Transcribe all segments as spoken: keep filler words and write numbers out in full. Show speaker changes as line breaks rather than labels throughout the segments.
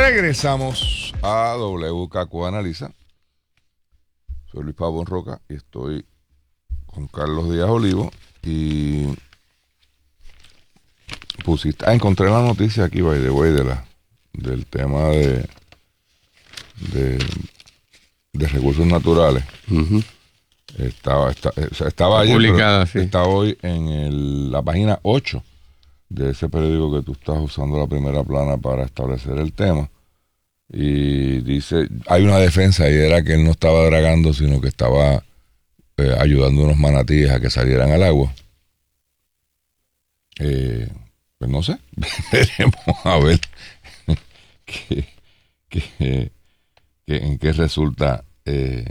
Regresamos a W K Q Analiza. Soy Luis Pavón Roca y estoy con Carlos Díaz Olivo. Y pusiste, ah, encontré la noticia aquí, by the way, de la, del tema de, de, de recursos naturales. Uh-huh. Estaba, está, estaba ayer,
publicada, sí.
Está hoy en el, la página ocho de ese periódico que tú estás usando la primera plana para establecer el tema. Y dice, hay una defensa y era que él no estaba dragando, sino que estaba eh, ayudando a unos manatíes a que salieran al agua. Eh, pues no sé, veremos a ver qué, qué, qué, en qué resulta eh,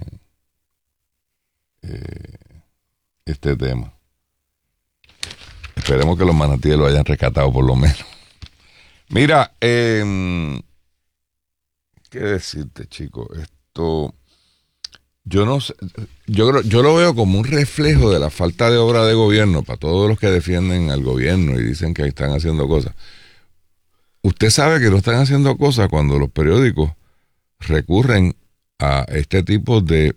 eh, este tema. Esperemos que los manatíes lo hayan rescatado por lo menos. Mira, eh, ¿qué decirte, chico? Esto, yo no sé, yo creo, yo lo veo como un reflejo de la falta de obra de gobierno para todos los que defienden al gobierno y dicen que están haciendo cosas. Usted sabe que no están haciendo cosas cuando los periódicos recurren a este tipo de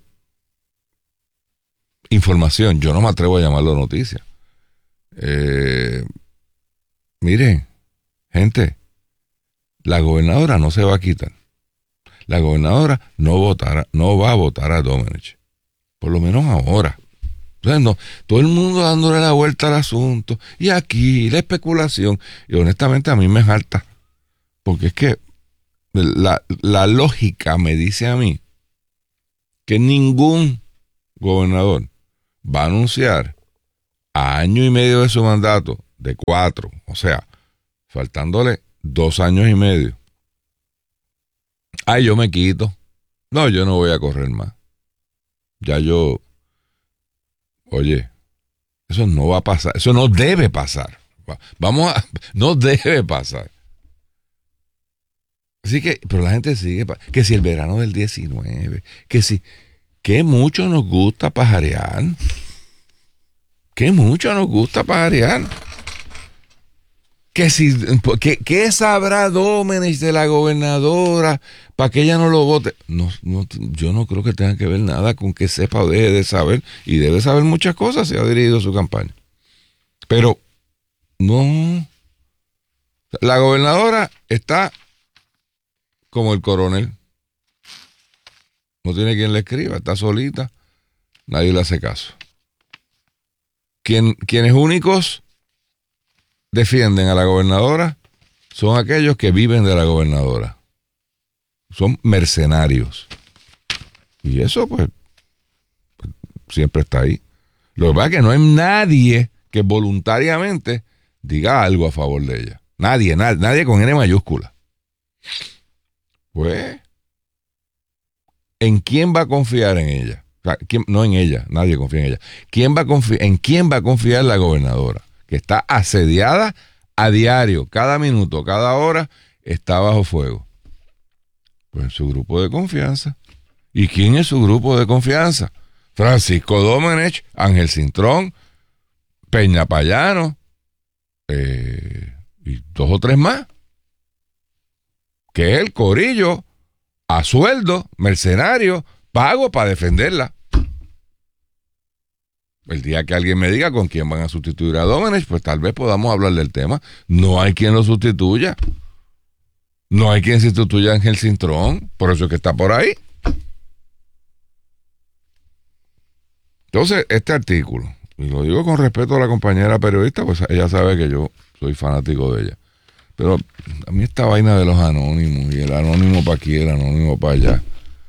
información. Yo no me atrevo a llamarlo noticia. Eh, miren, gente, la gobernadora no se va a quitar. La gobernadora no votará, no va a votar a Domenech, por lo menos ahora. Entonces, no, todo el mundo dándole la vuelta al asunto, y aquí la especulación, y honestamente a mí me jalta, porque es que la, la lógica me dice a mí que ningún gobernador va a anunciar a año y medio de su mandato, de cuatro, o sea, faltándole dos años y medio. Ay, yo me quito. No, yo no voy a correr más. Ya yo... Oye, eso no va a pasar. Eso no debe pasar. Vamos a... No debe pasar. Así que... Pero la gente sigue... Que si el verano del diecinueve... Que si... Que mucho nos gusta pajarear. Que mucho nos gusta pajarear. Que si, que, ¿qué sabrá Domenech de la gobernadora para que ella no lo vote? No, no, yo no creo que tenga que ver nada con que sepa o deje de saber, y debe saber muchas cosas si ha dirigido su campaña. Pero no, la gobernadora está como el coronel, no tiene quien le escriba, está solita, nadie le hace caso. Quien, quienes únicos defienden a la gobernadora son aquellos que viven de la gobernadora. Son mercenarios. Y eso, pues, siempre está ahí. Lo que pasa es que no hay nadie que voluntariamente diga algo a favor de ella. Nadie, nadie, nadie con N mayúscula. Pues, ¿en quién va a confiar en ella? O sea, ¿quién? No en ella, nadie confía en ella. ¿Quién va a confi- ¿En quién va a confiar la gobernadora? Que está asediada a diario, cada minuto, cada hora, está bajo fuego. Pues en su grupo de confianza. ¿Y quién es su grupo de confianza? Francisco Domenech, Ángel Cintrón, Peña Payano, eh, y dos o tres más. Que es el corillo a sueldo, mercenario, pago para defenderla. El día que alguien me diga con quién van a sustituir a Domenech, pues tal vez podamos hablar del tema. No hay quien lo sustituya. No hay quien sustituya a Ángel Cintrón. Por eso es que está por ahí. Entonces, este artículo, y lo digo con respeto a la compañera periodista, pues ella sabe que yo soy fanático de ella. Pero a mí esta vaina de los anónimos, y el anónimo para aquí, el anónimo para allá.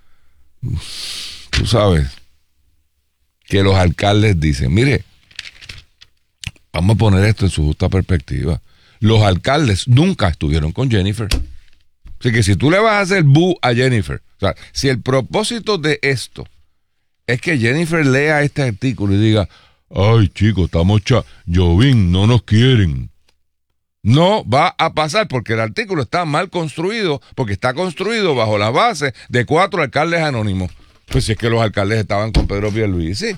Tú sabes que los alcaldes dicen, mire, vamos a poner esto en su justa perspectiva. Los alcaldes nunca estuvieron con Jennifer. Así que si tú le vas a hacer bu a Jennifer, o sea, si el propósito de esto es que Jennifer lea este artículo y diga, ay chicos, estamos cha, Jovín, no nos quieren. No va a pasar porque el artículo está mal construido, porque está construido bajo la base de cuatro alcaldes anónimos. Pues si es que los alcaldes estaban con Pedro Pierluisi.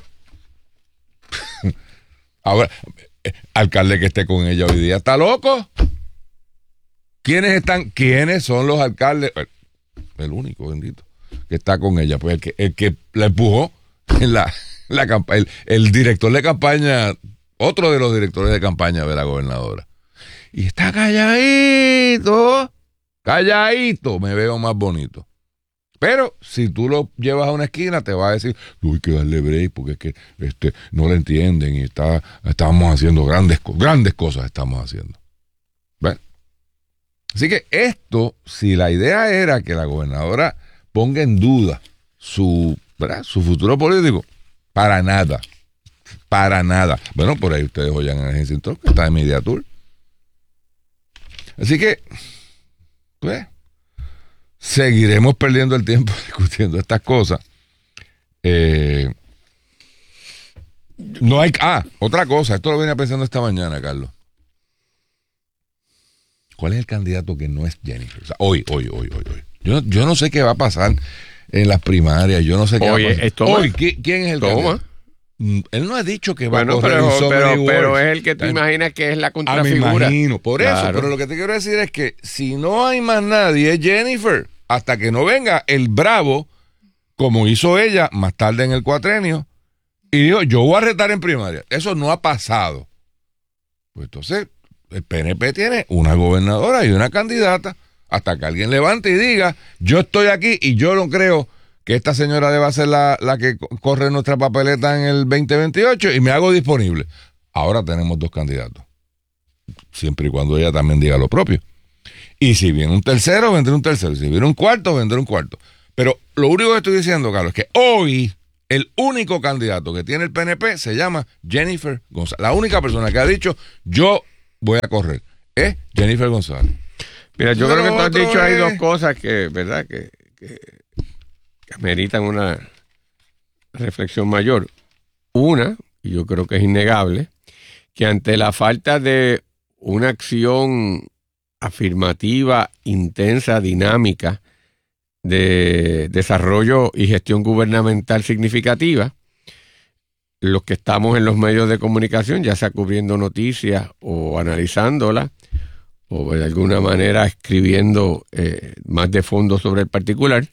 Ahora, alcalde que esté con ella hoy día está loco. ¿Quiénes están? ¿Quiénes son los alcaldes? El único, bendito, que está con ella. Pues el que, el que la empujó en la, la campaña, el, el director de campaña, otro de los directores de campaña de la gobernadora. Y está calladito, calladito, me veo más bonito. Pero si tú lo llevas a una esquina, te va a decir, no hay que darle break porque es que este, no lo entienden y está, estamos haciendo grandes, grandes cosas, estamos haciendo. ¿Ven? Así que esto, si la idea era que la gobernadora ponga en duda su, ¿verdad?, su futuro político, para nada, para nada. Bueno, por ahí ustedes oyen a Hensington, que está en Media Tour. Así que, pues, seguiremos perdiendo el tiempo discutiendo estas cosas. Eh, no hay... Ah, otra cosa. Esto lo venía pensando esta mañana, Carlos. ¿Cuál es el candidato que no es Jennifer? O sea, hoy, hoy, hoy, hoy, hoy. Yo, yo no sé qué va a pasar en las primarias. Yo no sé qué
Oye,
va a pasar.
Toma.
Hoy, ¿quién es el
Toma.
candidato? Él no ha dicho que va
bueno,
a correr
pero,
en so
pero,
many
pero
words.
es el que tú imaginas que es la
Ah, me
contrafigura.
imagino, por
Claro.
eso. Pero lo que te quiero decir es que si no hay más nadie, es Jennifer. Hasta que no venga el bravo, como hizo ella más tarde en el cuatrenio, y dijo, yo voy a retar en primaria. Eso no ha pasado. Pues entonces, el P N P tiene una gobernadora y una candidata, hasta que alguien levante y diga, yo estoy aquí y yo no creo que esta señora deba ser la, la que corre nuestra papeleta en el veinte veintiocho y me hago disponible. Ahora tenemos dos candidatos. Siempre y cuando ella también diga lo propio. Y si viene un tercero, vendrá un tercero. Si viene un cuarto, vendrá un cuarto. Pero lo único que estoy diciendo, Carlos, es que hoy el único candidato que tiene el P N P se llama Jennifer González. La única persona que ha dicho, yo voy a correr, es Jennifer González.
Mira, yo
Pero
creo que tú has
otro
dicho
es...
hay dos cosas que, ¿verdad?, que, que, que meritan una reflexión mayor. Una, y yo creo que es innegable, que ante la falta de una acción afirmativa, intensa, dinámica, de desarrollo y gestión gubernamental significativa, los que estamos en los medios de comunicación, ya sea cubriendo noticias o analizándolas, o de alguna manera escribiendo eh, más de fondo sobre el particular,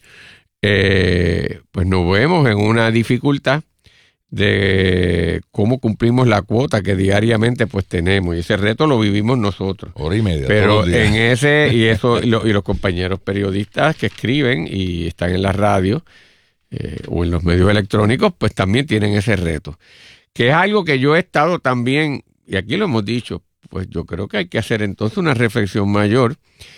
eh, pues nos vemos en una dificultad de cómo cumplimos la cuota que diariamente pues tenemos, y ese reto lo vivimos nosotros.
Hora y media.
Pero en ese, y eso, y, lo, y los compañeros periodistas que escriben y están en la radio eh, o en los medios electrónicos, pues también tienen ese reto. Que es algo que yo he estado también, y aquí lo hemos dicho, pues yo creo que hay que hacer entonces una reflexión mayor,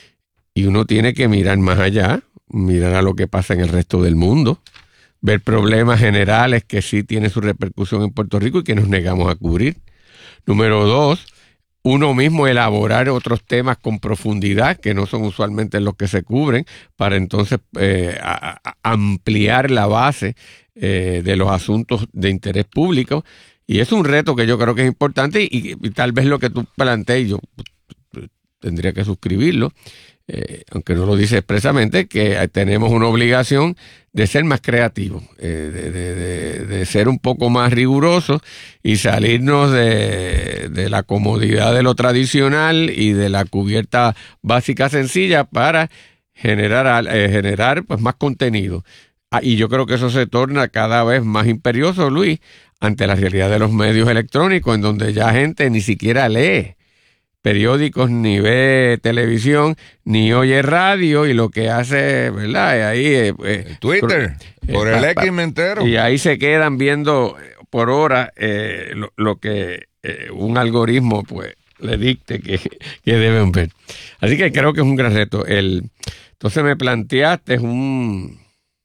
y uno tiene que mirar más allá, mirar a lo que pasa en el resto del mundo, ver problemas generales que sí tienen su repercusión en Puerto Rico y que nos negamos a cubrir. Número dos, uno mismo elaborar otros temas con profundidad que no son usualmente los que se cubren, para entonces eh, a, a ampliar la base eh, de los asuntos de interés público. Y es un reto que yo creo que es importante, y, y tal vez lo que tú planteas, yo tendría que suscribirlo, eh, aunque no lo dice expresamente, que tenemos una obligación de ser más creativos, eh, de, de, de, de ser un poco más rigurosos y salirnos de, de la comodidad de lo tradicional y de la cubierta básica sencilla para generar, eh, generar pues, más contenido. Ah, y yo creo que eso se torna cada vez más imperioso, Luis, ante la realidad de los medios electrónicos, en donde ya gente ni siquiera lee periódicos, ni ve televisión, ni oye radio, y lo que hace, ¿verdad? Ahí eh,
Twitter, eh, por eh, el X me entero.
Y ahí se quedan viendo por hora eh, lo, lo que eh, un algoritmo pues le dicte que, que deben ver. Así que creo que es un gran reto. El, entonces me planteaste un,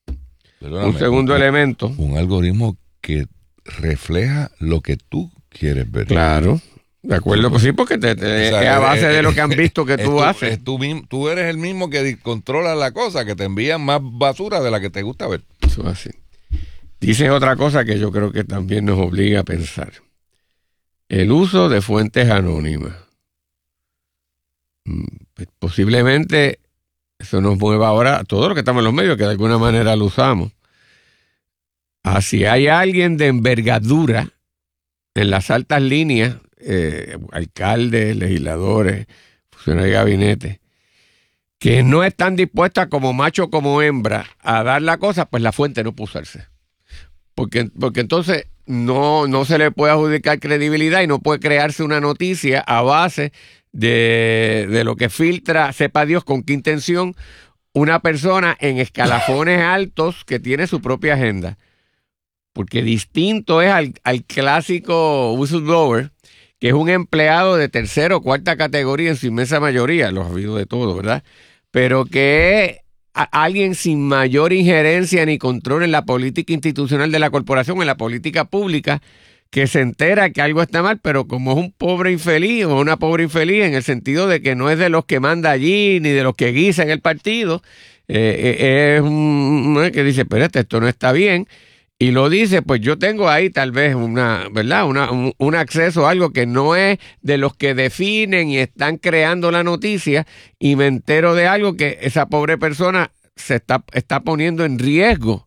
un segundo
un,
elemento.
Un algoritmo que refleja lo que tú quieres ver.
Claro. De acuerdo, pues sí, porque te, te, o sea, es a base eh, de lo que han visto que tú,
tú
haces.
Tú, tú eres el mismo que controla la cosa, que te envían más basura de la que te gusta ver.
Eso es así. Dices otra cosa que yo creo que también nos obliga a pensar. El uso de fuentes anónimas. Pues posiblemente eso nos mueva ahora a todo lo que estamos en los medios, que de alguna manera lo usamos. A si hay alguien de envergadura en las altas líneas, Eh, alcaldes, legisladores, funcionarios de gabinete, que no están dispuestas como macho como hembra a dar la cosa, pues la fuente no puede usarse. Porque, porque entonces no, no se le puede adjudicar credibilidad y no puede crearse una noticia a base de, de lo que filtra, sepa Dios con qué intención, una persona en escalafones altos que tiene su propia agenda. Porque distinto es al, al clásico whistleblower, que es un empleado de tercera o cuarta categoría en su inmensa mayoría, los ha habido de todo, ¿verdad? Pero que es a, alguien sin mayor injerencia ni control en la política institucional de la corporación, en la política pública, que se entera que algo está mal, pero como es un pobre infeliz o una pobre infeliz, en el sentido de que no es de los que manda allí, ni de los que guisan el partido, eh, eh, es un que dice, espérate, esto no está bien, y lo dice, pues yo tengo ahí tal vez una, ¿verdad? Una, un, un acceso a algo que no es de los que definen y están creando la noticia, y me entero de algo que esa pobre persona se está, está poniendo en riesgo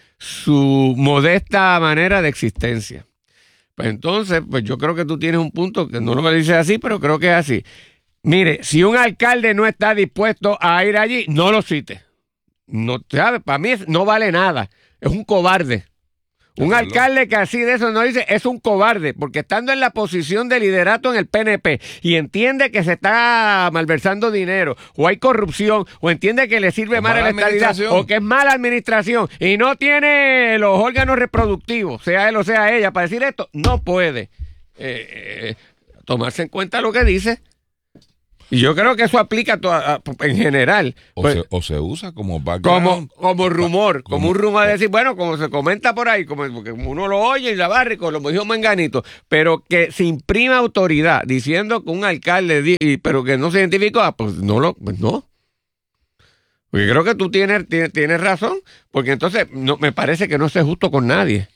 su modesta manera de existencia. Pues entonces, pues yo creo que tú tienes un punto que no lo dices así, pero creo que es así. Mire, si un alcalde no está dispuesto a ir allí, no lo cite. No, ¿sabes? Para mí no vale nada. Es un cobarde. Un alcalde que así de eso no dice, es un cobarde, porque estando en la posición de liderato en el P N P y entiende que se está malversando dinero, o hay corrupción, o entiende que le sirve mal a la estabilidad, o que es mala administración, y no tiene los órganos reproductivos, sea él o sea ella, para decir esto, no puede eh, eh, tomarse en cuenta lo que dice. Y yo creo que eso aplica to- a, a, en general.
O,
pues,
se, o se usa como background.
Como, como rumor,
como,
como un rumor de decir, bueno, como se comenta por ahí, como, porque uno lo oye y la barre, como lo dijo Menganito, pero que se imprima autoridad diciendo que un alcalde, di- pero que no se identificó, ah, pues no lo, pues no. Porque creo que tú tienes, tienes, tienes razón, porque entonces no, me parece que no es justo con nadie.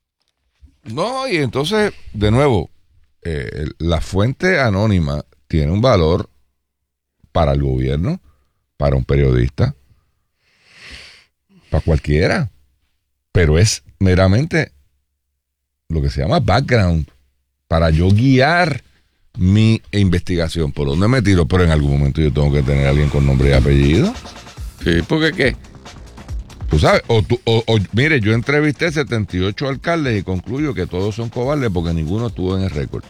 No, y entonces, de nuevo, eh, la fuente anónima tiene un valor para el gobierno, para un periodista, para cualquiera, pero es meramente lo que se llama background, para yo guiar mi investigación, por dónde me tiro, pero en algún momento yo tengo que tener a alguien con nombre y apellido.
Sí, porque qué.
Tú sabes, o, tú, o, o mire, yo entrevisté setenta y ocho alcaldes y concluyo que todos son cobardes porque ninguno estuvo en el récord.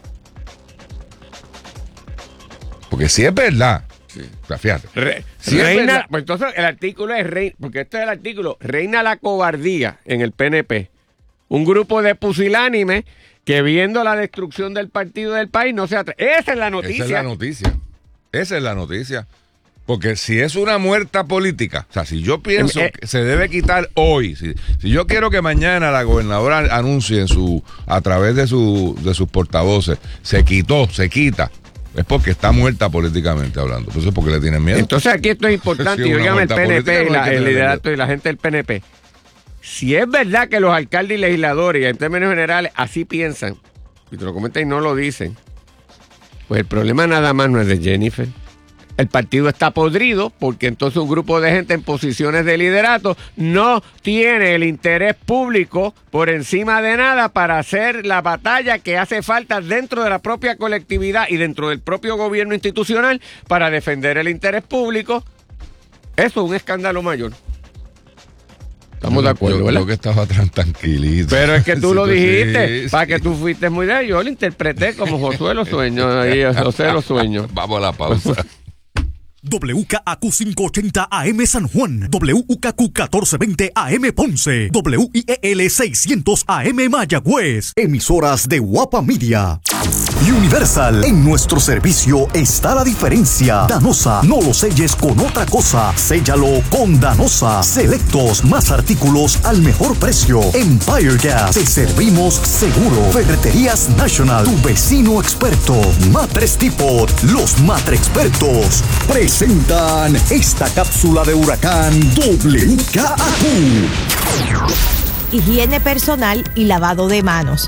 Porque si es verdad, sí. O sea, fíjate.
Re,
si
reina,
es
pues entonces el artículo es reina, porque este es el artículo, reina la cobardía en el P N P. Un grupo de pusilánimes que viendo la destrucción del partido del país no se atreve. Esa es la noticia.
Esa es la noticia. Esa es la noticia. Porque si es una muerta política, o sea, si yo pienso eh, que se debe quitar hoy, si, si yo quiero que mañana la gobernadora anuncie en su, a través de, su, de sus portavoces, se quitó, se quita, es porque está muerta políticamente hablando. Entonces, ¿por qué le tienen miedo?
Entonces aquí esto es importante,
sí,
y oigan el P N P, y la, el liderato
miedo.
Y la gente del P N P. Si es verdad que los alcaldes y legisladores, y en términos generales, así piensan, y te lo comentan y no lo dicen, pues el problema nada más no es de Jennifer. El partido está podrido porque entonces un grupo de gente en posiciones de liderato no tiene el interés público por encima de nada para hacer la batalla que hace falta dentro de la propia colectividad y dentro del propio gobierno institucional para defender el interés público. Eso es un escándalo mayor. Estamos de acuerdo,
yo,
¿verdad?
Yo que estaba tan tranquilito.
Pero es que tú
sí,
lo
pues,
dijiste,
sí,
para
sí.
que tú fuiste muy de... Yo lo interpreté como Josué los sueños, ahí, José los sueños.
Vamos a la pausa.
W K A Q quinientos ochenta A M San Juan, W K Q catorce veinte A M Ponce, W I E L seiscientos A M Mayagüez, emisoras de Guapa Media. Universal, en nuestro servicio está la diferencia. Danosa, no lo selles con otra cosa, séllalo con Danosa. Selectos, más artículos al mejor precio. Empire Gas, te servimos seguro. Ferreterías National, tu vecino experto. Matres Tipot, los matre expertos. Presentan esta cápsula de huracán W K A Q.
Higiene personal y lavado de manos.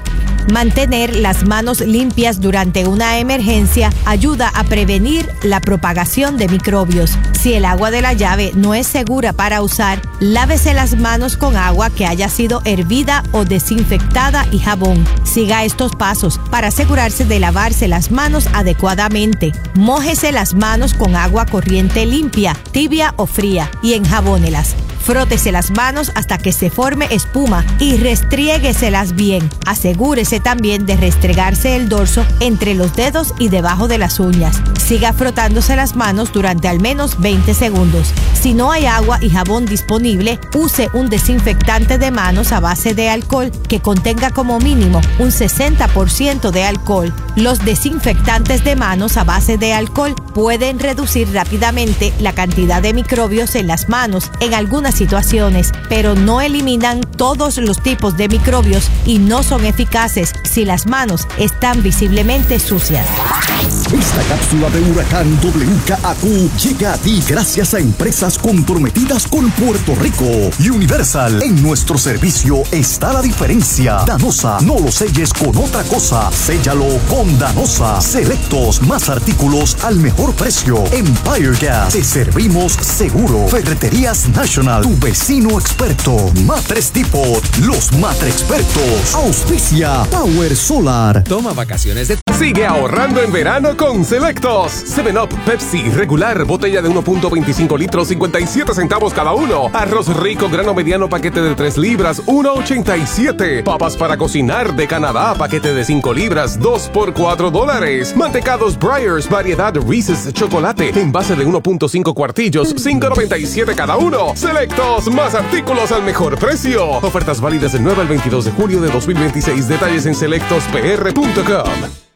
Mantener las manos limpias durante una emergencia ayuda a prevenir la propagación de microbios. Si el agua de la llave no es segura para usar, lávese las manos con agua que haya sido hervida o desinfectada y jabón. Siga estos pasos para asegurarse de lavarse las manos adecuadamente. Mójese las manos con agua corriente limpia, tibia o fría y enjabónelas. Frótese las manos hasta que se forme espuma y restriégueselas bien. Asegúrese también de restregarse el dorso entre los dedos y debajo de las uñas. Siga frotándose las manos durante al menos veinte segundos. Si no hay agua y jabón disponible, use un desinfectante de manos a base de alcohol que contenga como mínimo un sesenta por ciento de alcohol. Los desinfectantes de manos a base de alcohol pueden reducir rápidamente la cantidad de microbios en las manos en algunas situaciones, pero no eliminan todos los tipos de microbios y no son eficaces si las manos están visiblemente sucias.
Esta cápsula de huracán W K A Q llega a ti gracias a empresas comprometidas con Puerto Rico. Universal, en nuestro servicio está la diferencia. Danosa, no lo selles con otra cosa, séllalo con Danosa. Selectos, más artículos al mejor precio. Empire Gas, te servimos seguro. Ferreterías National, tu vecino experto. Matres Depot, los Matre Expertos. Auspicia Power Solar.
Toma vacaciones de...
Sigue ahorrando en verano con Selectos. seven up, Pepsi, regular, botella de uno punto veinticinco litros, cincuenta y siete centavos cada uno. Arroz rico, grano mediano, paquete de tres libras, uno ochenta y siete. Papas para cocinar de Canadá, paquete de cinco libras, dos por cuatro dólares. Mantecados Breyers, variedad Reese's chocolate, envase de uno punto cinco cuartillos, cinco noventa y siete cada uno. Selectos, más artículos al mejor precio. Ofertas válidas del nueve al veintidós de julio de dos mil veintiséis. Detalles en selectos p r punto com.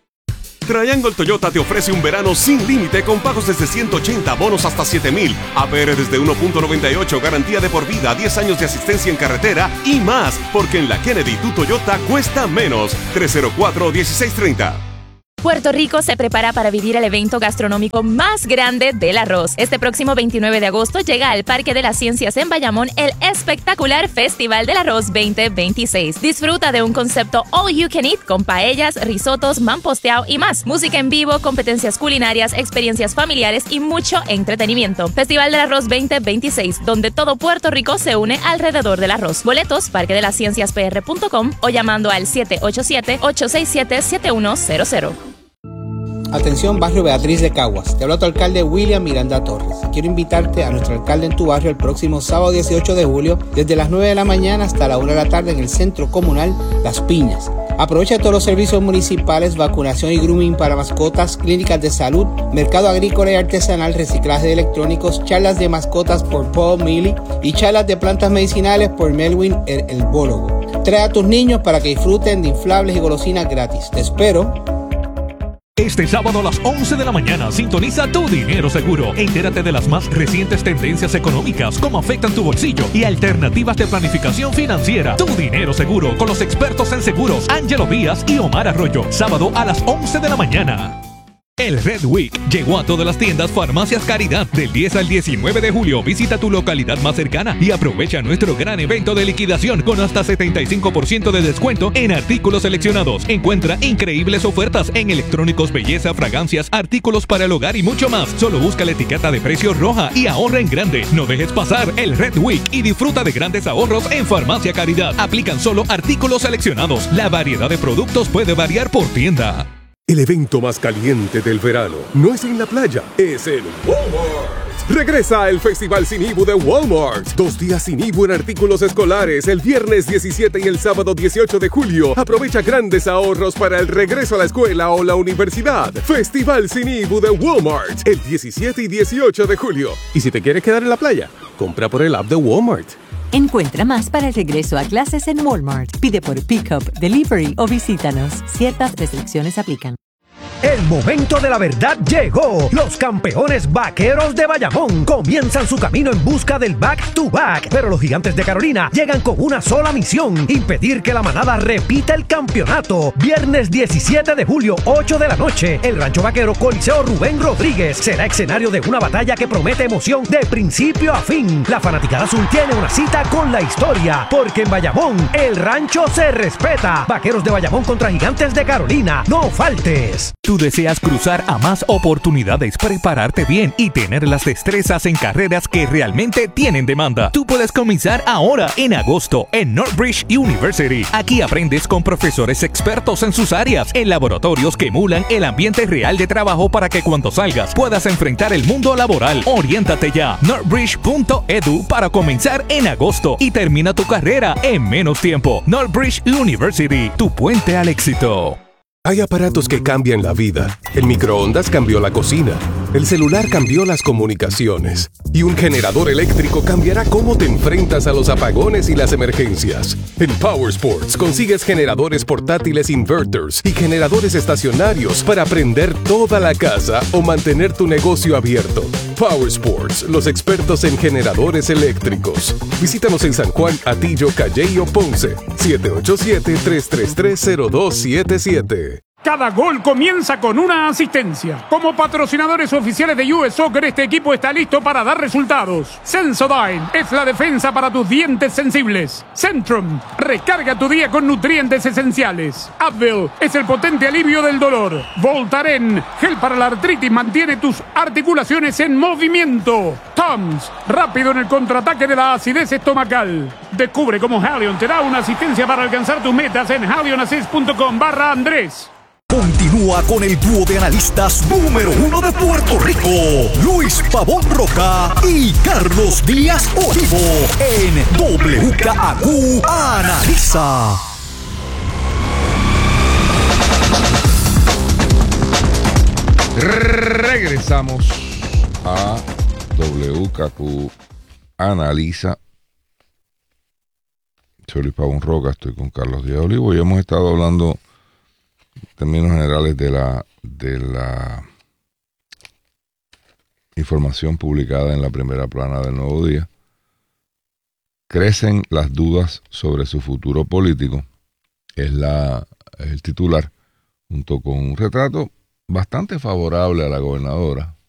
Triangle Toyota te ofrece un verano sin límite con pagos desde ciento ochenta, bonos hasta siete mil, A P R desde uno punto noventa y ocho, garantía de por vida, diez años de asistencia en carretera y más, porque en la Kennedy tu Toyota cuesta menos. tres cero cuatro, uno seis tres cero.
Puerto Rico se prepara para vivir el evento gastronómico más grande del arroz. Este próximo veintinueve de agosto llega al Parque de las Ciencias en Bayamón el espectacular Festival del Arroz veinte veintiséis. Disfruta de un concepto all you can eat con paellas, risotos, mamposteado y más. Música en vivo, competencias culinarias, experiencias familiares y mucho entretenimiento. Festival del Arroz veinte veintiséis, donde todo Puerto Rico se une alrededor del arroz. Boletos, parque de las ciencias p r punto com o llamando al siete ocho siete, ocho seis siete, siete uno cero cero.
Atención, barrio Beatriz de Caguas. Te habla tu alcalde William Miranda Torres. Quiero invitarte a nuestro alcalde en tu barrio el próximo sábado dieciocho de julio desde las nueve de la mañana hasta la una de la tarde en el Centro Comunal Las Piñas. Aprovecha todos los servicios municipales, vacunación y grooming para mascotas, clínicas de salud, mercado agrícola y artesanal, reciclaje de electrónicos, charlas de mascotas por Paul Milley y charlas de plantas medicinales por Melwin el herbólogo. Trae a tus niños para que disfruten de inflables y golosinas gratis. Te espero.
Este sábado a las once de la mañana sintoniza Tu Dinero Seguro. Entérate de las más recientes tendencias económicas, cómo afectan tu bolsillo y alternativas de planificación financiera. Tu Dinero Seguro con los expertos en seguros Ángelo Díaz y Omar Arroyo. Sábado a las once de la mañana. El Red Week llegó a todas las tiendas Farmacias Caridad. Del diez al diecinueve de julio visita tu localidad más cercana y aprovecha nuestro gran evento de liquidación con hasta setenta y cinco por ciento de descuento en artículos seleccionados. Encuentra increíbles ofertas en electrónicos, belleza, fragancias, artículos para el hogar y mucho más. Solo busca la etiqueta de precio roja y ahorra en grande. No dejes pasar el Red Week y disfruta de grandes ahorros en Farmacia Caridad. Aplican solo artículos seleccionados. La variedad de productos puede variar por tienda.
El evento más caliente del verano no es en la playa, es en Walmart. Regresa el Festival Sin I B U de Walmart. Dos días sin I B U en artículos escolares el viernes diecisiete y el sábado dieciocho de julio. Aprovecha grandes ahorros para el regreso a la escuela o la universidad. Festival Sin I B U de Walmart el diecisiete y dieciocho de julio. Y si te quieres quedar en la playa, compra por el app de Walmart.
Encuentra más para el regreso a clases en Walmart. Pide por Pickup, Delivery o visítanos. Ciertas restricciones aplican.
El momento de la verdad llegó. Los campeones vaqueros de Bayamón comienzan su camino en busca del back-to-back. Pero los gigantes de Carolina llegan con una sola misión: impedir que la manada repita el campeonato. Viernes diecisiete de julio, ocho de la noche. El Rancho Vaquero Coliseo Rubén Rodríguez será escenario de una batalla que promete emoción de principio a fin. La fanaticada azul tiene una cita con la historia, porque en Bayamón el rancho se respeta. Vaqueros de Bayamón contra Gigantes de Carolina. No faltes.
Tú deseas cruzar a más oportunidades, prepararte bien y tener las destrezas en carreras que realmente tienen demanda. Tú puedes comenzar ahora en agosto en Northbridge University. Aquí aprendes con profesores expertos en sus áreas, en laboratorios que emulan el ambiente real de trabajo para que cuando salgas puedas enfrentar el mundo laboral. Oriéntate ya. northbridge punto edu para comenzar en agosto y termina tu carrera en menos tiempo. Northbridge University, tu puente al éxito.
Hay aparatos que cambian la vida. El microondas cambió la cocina. El celular cambió las comunicaciones. Y un generador eléctrico cambiará cómo te enfrentas a los apagones y las emergencias. En Power Sports consigues generadores portátiles inverters y generadores estacionarios para prender toda la casa o mantener tu negocio abierto. Power Sports, los expertos en generadores eléctricos. Visítanos en San Juan, Atillo, Calley o Ponce. siete ocho siete, tres tres tres, cero dos siete siete.
Cada gol comienza con una asistencia. Como patrocinadores oficiales de U S Soccer, este equipo está listo para dar resultados. Sensodyne es la defensa para tus dientes sensibles. Centrum, recarga tu día con nutrientes esenciales. Advil es el potente alivio del dolor. Voltaren, gel para la artritis, mantiene tus articulaciones en movimiento. Tums, rápido en el contraataque de la acidez estomacal. Descubre cómo Halion te da una asistencia para alcanzar tus metas en halionassist punto com barra Andrés.
Continúa con el dúo de analistas número uno de Puerto Rico, Luis Pavón Roca y Carlos Díaz Olivo, en W K A Q Analiza.
Regresamos a W K A Q Analiza. Soy Luis Pavón Roca, estoy con Carlos Díaz Olivo y hemos estado hablando en términos generales de la de la información publicada en la primera plana del Nuevo Día. Crecen las dudas sobre su futuro político. Es, la, es el titular, junto con un retrato bastante favorable a la gobernadora,